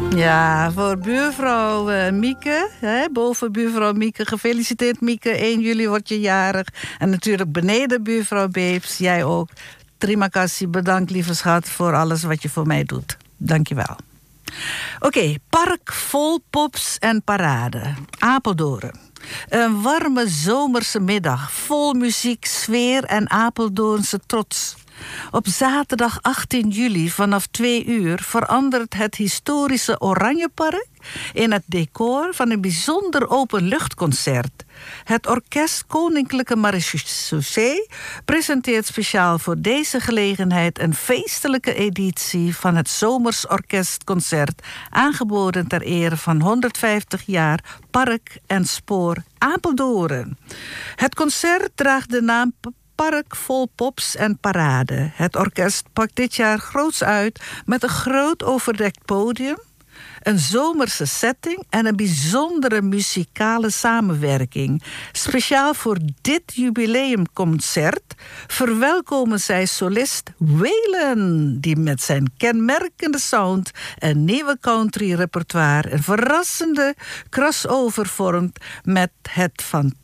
Ja, voor buurvrouw Mieke, boven buurvrouw Mieke. Gefeliciteerd Mieke, 1 juli word je jarig. En natuurlijk beneden buurvrouw Beeps, jij ook. Terima kasih, bedankt lieve schat voor alles wat je voor mij doet. Dank je wel. Oké, park vol pops en parade. Apeldoorn. Een warme zomerse middag, vol muziek, sfeer en Apeldoornse trots. Op zaterdag 18 juli vanaf 2 uur verandert het historische Oranjepark in het decor van een bijzonder openluchtconcert. Het orkest Koninklijke Marechaussee presenteert speciaal voor deze gelegenheid een feestelijke editie van het Zomers Orkestconcert, aangeboden ter ere van 150 jaar Park en Spoor Apeldoorn. Het concert draagt de naam Park vol pops en parade. Het orkest pakt dit jaar groots uit met een groot overdekt podium, een zomerse setting en een bijzondere muzikale samenwerking. Speciaal voor dit jubileumconcert verwelkomen zij solist Waylon, die met zijn kenmerkende sound een nieuwe country repertoire, een verrassende crossover vormt met het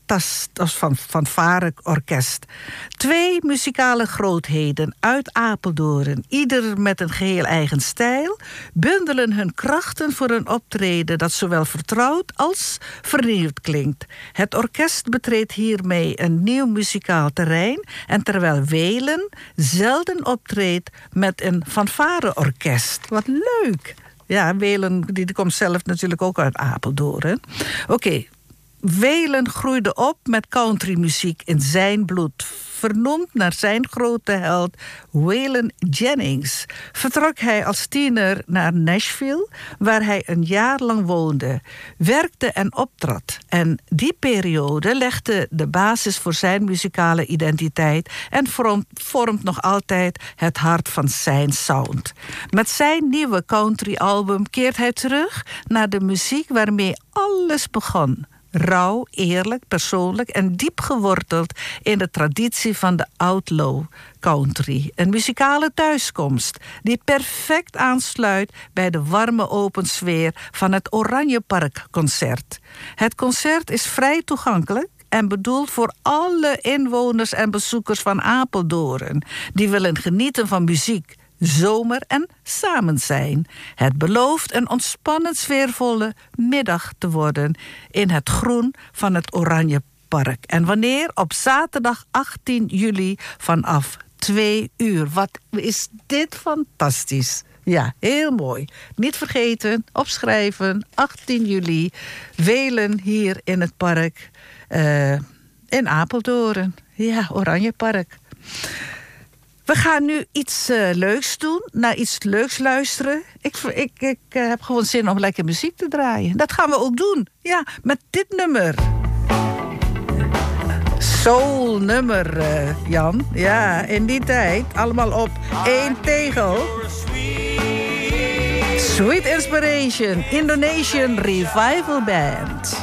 fanfare orkest. 2 muzikale grootheden uit Apeldoorn, ieder met een geheel eigen stijl, bundelen hun krachten voor een optreden dat zowel vertrouwd als vernieuwd klinkt. Het orkest betreedt hiermee een nieuw muzikaal terrein, en terwijl Waylon zelden optreedt met een fanfareorkest. Wat leuk! Ja, Waylon die komt zelf natuurlijk ook uit Apeldoorn. Oké. Waylon groeide op met countrymuziek in zijn bloed. Vernoemd naar zijn grote held Waylon Jennings vertrok hij als tiener naar Nashville, waar hij een jaar lang woonde, werkte en optrad. En die periode legde de basis voor zijn muzikale identiteit en vormt nog altijd het hart van zijn sound. Met zijn nieuwe country-album keert hij terug naar de muziek waarmee alles begon. Rauw, eerlijk, persoonlijk en diep geworteld in de traditie van de outlaw country. Een muzikale thuiskomst die perfect aansluit bij de warme open sfeer van het Oranjeparkconcert. Het concert is vrij toegankelijk en bedoeld voor alle inwoners en bezoekers van Apeldoorn die willen genieten van muziek, zomer en samen zijn. Het belooft een ontspannend sfeervolle middag te worden in het groen van het Oranjepark. En wanneer? Op zaterdag 18 juli vanaf 2 uur. Wat is dit fantastisch. Ja, heel mooi. Niet vergeten, opschrijven, 18 juli. Waylon hier in het park in Apeldoorn. Ja, Oranjepark. We gaan nu iets leuks doen, naar iets leuks luisteren. Ik heb gewoon zin om lekker muziek te draaien. Dat gaan we ook doen, ja, met dit nummer. Soul nummer, Jan. Ja, in die tijd, allemaal op 1 tegel. Sweet Inspiration, Indonesian Revival Band.